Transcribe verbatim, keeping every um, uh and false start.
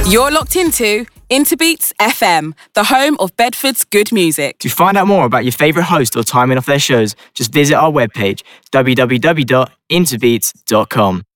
You're locked into Interbeats F M, the home of Bedford's good music. To find out more about your favourite host or timing of their shows, just visit our webpage, w w w dot interbeats dot com.